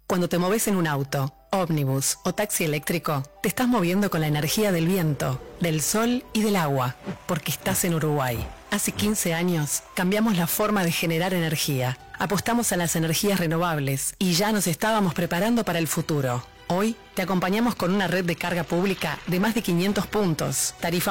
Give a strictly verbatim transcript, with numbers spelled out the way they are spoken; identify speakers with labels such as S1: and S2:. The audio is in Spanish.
S1: Cuando te moves en un auto, ómnibus o taxi eléctrico, te estás moviendo con la energía del viento, del sol y del agua, porque estás en Uruguay. Hace quince años cambiamos la forma de generar energía, apostamos a las energías renovables y ya nos estábamos preparando para el futuro. Hoy te acompañamos con una red de carga pública de más de quinientos puntos, tarifa